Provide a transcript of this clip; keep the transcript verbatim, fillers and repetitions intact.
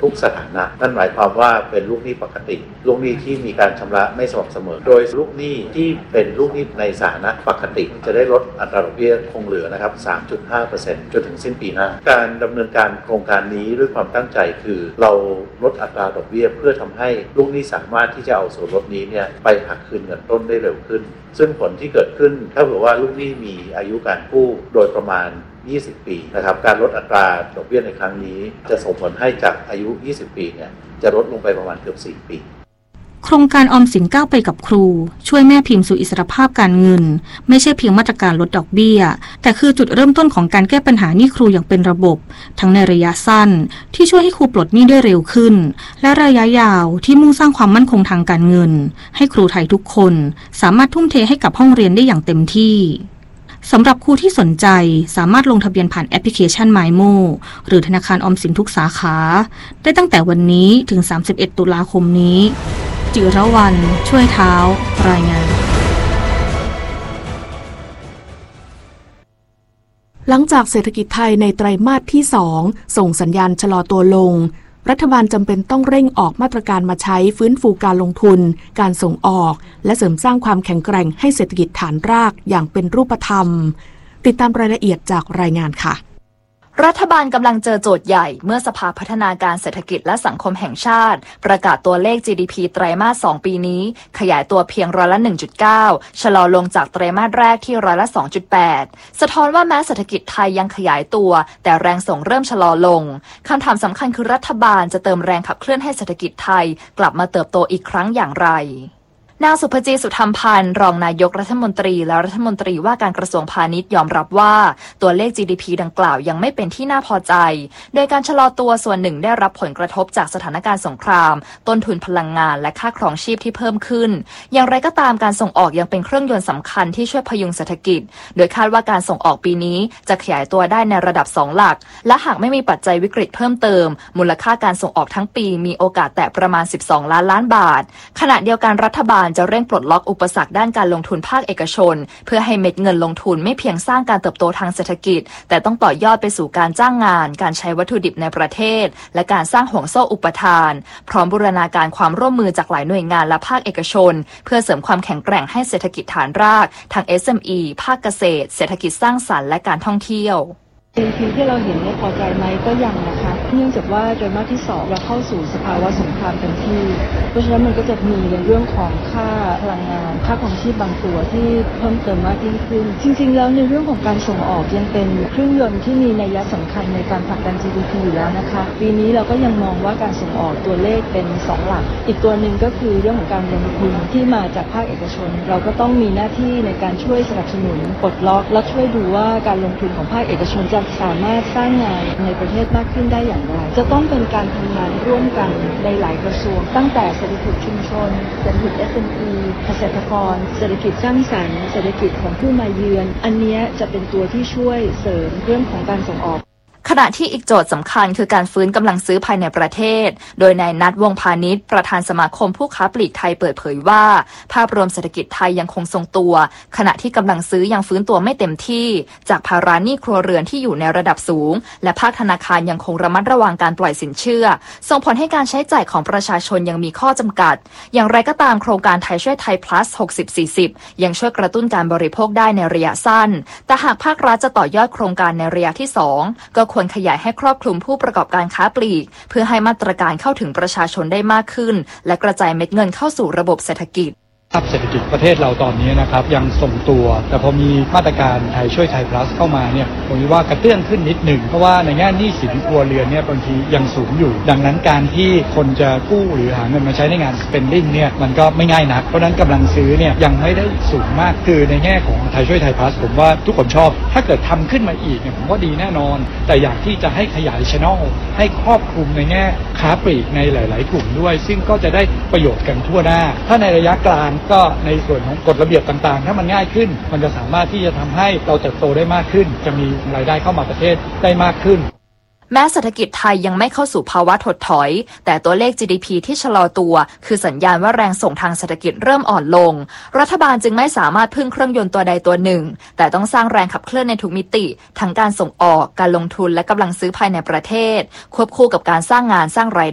ทุกสถานะนั่นหมายความว่าเป็นลูกหนี้ปกติลูกหนี้ที่มีการชำระไม่สม่ำเสมอโดยลูกหนี้ที่เป็นลูกหนี้ในสถานะปกติจะได้ลดอัตราดอกเบี้ยคงเหลือนะครับ สามจุดห้าเปอร์เซ็นต์ จนถึงสิ้นปีหน้าการดำเนินการโครงการนี้ด้วยความตั้งใจคือเราลดอัตราดอกเบี้ยเพื่อทำให้ลูกหนี้สามารถที่จะเอาส่วนลดนี้เนี่ยไปหักคืนเงินต้นได้เร็วขึ้นซึ่งผลที่เกิดขึ้นถ้าเผื่อว่าลูกหนี้มีอายุการกู้โดยประมาณยี่สิบปีนะครับการลดอัตราดอกเบี้ยในครั้งนี้จะส่งผลให้จากอายุยี่สิบปีเนี่ยจะลดลงไปประมาณเกือบสี่ปีโครงการออมสินก้าวไปกับครูช่วยแม่พิมพ์สู่อิสรภาพการเงินไม่ใช่เพียงมาตรการลดดอกเบี้ยแต่คือจุดเริ่มต้นของการแก้ปัญหาหนี้ครูอย่างเป็นระบบทั้งในระยะสั้นที่ช่วยให้ครูปลดหนี้ได้เร็วขึ้นและระยะยาวที่มุ่งสร้างความมั่นคงทางการเงินให้ครูไทยทุกคนสามารถทุ่มเทให้กับห้องเรียนได้อย่างเต็มที่สำหรับครูที่สนใจสามารถลงทะเบียนผ่านแอปพลิเคชัน มายโม หรือธนาคารออมสินทุกสาขาได้ตั้งแต่วันนี้ถึงสามสิบเอ็ดตุลาคมนี้จิรวรรณช่วยเท้ารายงานหลังจากเศรษฐกิจไทยในไตรมาสที่สองส่งสัญญาณชะลอตัวลงรัฐบาลจำเป็นต้องเร่งออกมาตรการมาใช้ฟื้นฟูการลงทุนการส่งออกและเสริมสร้างความแข็งแกร่งให้เศรษฐกิจฐานรากอย่างเป็นรูปธรรมติดตามรายละเอียดจากรายงานค่ะรัฐบาลกำลังเจอโจทย์ใหญ่เมื่อสภาพัฒนาการเศรษฐกิจและสังคมแห่งชาติประกาศตัวเลข จี ดี พี ไตรมาสสองปีนี้ขยายตัวเพียงร้อยละ หนึ่งจุดเก้า ชะลอลงจากไตรมาสแรกที่ร้อยละ สองจุดแปด สะท้อนว่าแม้เศรษฐกิจไทยยังขยายตัวแต่แรงส่งเริ่มชะลอลงคำถามสำคัญคือรัฐบาลจะเติมแรงขับเคลื่อนให้เศรษฐกิจไทยกลับมาเติบโตอีกครั้งอย่างไรนางสุภจีสุธรรมพันธ์รองนายกรัฐมนตรีและรัฐมนตรีว่าการกระทรวงพาณิชย์ยอมรับว่าตัวเลข จี ดี พี ดังกล่าวยังไม่เป็นที่น่าพอใจโดยการชะลอตัวส่วนหนึ่งได้รับผลกระทบจากสถานการณ์สงครามต้นทุนพลังงานและค่าครองชีพที่เพิ่มขึ้นอย่างไรก็ตามการส่งออกยังเป็นเครื่องยนต์สำคัญที่ช่วยพยุงเศรษฐกิจโดยคาดว่าการส่งออกปีนี้จะขยายตัวได้ในระดับสองหลักและหากไม่มีปัจจัยวิกฤตเพิ่มเติมมูลค่าการส่งออกทั้งปีมีโอกาสแตะประมาณสิบสองล้านล้านบาทขณะเดียวกันรัฐบาลจะเร่งปลดล็อกอุปสรรคด้านการลงทุนภาคเอกชนเพื่อให้เม็ดเงินลงทุนไม่เพียงสร้างการเติบโตทางเศรษฐกิจแต่ต้องต่อยอดไปสู่การจ้างงานการใช้วัตถุดิบในประเทศและการสร้างห่วงโซ่อุปทานพร้อมบูรณาการความร่วมมือจากหลายหน่วยงานและภาคเอกชนเพื่อเสริมความแข็งแกร่งให้เศรษฐกิจฐานรากทาง เอส เอ็ม อี ภาคเกษตรเศรษฐกิจสร้างสรรค์และการท่องเที่ยวจี ดี พี ที่เราเห็นเนี่ยพอใจไหมก็ยังนะคะเนื่องจากว่าไตรมาสที่สองเราเข้าสู่สภาวะสงครามเต็มที่เพราะฉะนั้นมันก็จะมีในเรื่องของค่าพลังงานค่าครองชีพบางตัวที่เพิ่มเติมมากยิ่งขึ้นจริงๆแล้วในเรื่องของการส่งออกยังเป็นเครื่องยนต์ที่มีนัยสำคัญในการผลักดัน จี ดี พี อยู่แล้วนะคะปีนี้เราก็ยังมองว่าการส่งออกตัวเลขเป็นสองหลักอีกตัวหนึ่งก็คือเรื่องของการลงทุนที่มาจากภาคเอกชนเราก็ต้องมีหน้าที่ในการช่วยสนับสนุนปลดล็อกและช่วยดูว่าการลงทุนของภาคเอกชนจะสามารถสร้างงานในประเทศมากขึ้นได้อย่างไรจะต้องเป็นการทำงานร่วมกันในหลายกระทรวงตั้งแต่เศรษฐกิจชุมชนเศรษฐกิจ เอส เอ็ม อี เกษตรกรเศรษฐกิจสร้างสรรค์เศรษฐกิจของผู้มาเยือนอันนี้จะเป็นตัวที่ช่วยเสริมเรื่องของการส่งออกขณะที่อีกโจทย์สำคัญคือการฟื้นกำลังซื้อภายในประเทศโดยนายณัฐ วงศ์พาณิชย์ประธานสมาคมผู้ค้าปลีกไทยเปิดเผยว่าภาพรวมเศรษฐกิจไทยยังคงทรงตัวขณะที่กำลังซื้อยังฟื้นตัวไม่เต็มที่จากภาระหนี้ครัวเรือนที่อยู่ในระดับสูงและภาคธนาคารยังคงระมัดระวังการปล่อยสินเชื่อส่งผลให้การใช้จ่ายของประชาชนยังมีข้อจำกัดอย่างไรก็ตามโครงการไทยช่วยไทย plus หกสิบ สี่สิบ ยังช่วยกระตุ้นการบริโภคได้ในระยะสั้นแต่หากภาครัฐจะต่อยอดโครงการในระยะที่สองก็ควรขยายให้ครอบคลุมผู้ประกอบการค้าปลีกเพื่อให้มาตรการเข้าถึงประชาชนได้มากขึ้นและกระจายเม็ดเงินเข้าสู่ระบบเศรษฐกิจภาพเศรษฐกิจประเทศเราตอนนี้นะครับยังทรงตัวแต่พอมีมาตรการไทยช่วยไทย plus เข้ามาเนี่ยผมคิดว่ากระเตื้องขึ้นนิดหนึ่งเพราะว่าในแง่หนี้สินครัวเรือนเนี่ยบางทียังสูงอยู่ดังนั้นการที่คนจะกู้หรือหาเงินมาใช้ในงาน spending เนี่ยมันก็ไม่ง่ายนักเพราะนั้นกำลังซื้อเนี่ยยังไม่ได้สูงมากคือในแง่ของไทยช่วยไทย plus ผมว่าทุกคนชอบถ้าเกิดทำขึ้นมาอีกเนี่ยผมว่าดีแน่นอนแต่อยากที่จะให้ขยาย channel ให้ครอบคลุมในแง่ค้าปลีกในหลายๆกลุ่มด้วยซึ่งก็จะได้ประโยชน์กันทั่วหน้าถ้าในระยะกลางก็ในส่วนของกฎระเบียบต่างๆถ้ามันง่ายขึ้นมันจะสามารถที่จะทำให้เราเติบโตได้มากขึ้นจะมีรายได้เข้ามาประเทศได้มากขึ้นแม้เศรษฐกิจไทยยังไม่เข้าสู่ภาวะถดถอยแต่ตัวเลข จี ดี พี ที่ชะลอตัวคือสัญญาณว่าแรงส่งทางเศรษฐกิจเริ่มอ่อนลงรัฐบาลจึงไม่สามารถพึ่งเครื่องยนต์ตัวใดตัวหนึ่งแต่ต้องสร้างแรงขับเคลื่อนในทุกมิติทั้งการส่งออกการลงทุนและกำลังซื้อภายในประเทศควบคู่กับการสร้างงานสร้างราย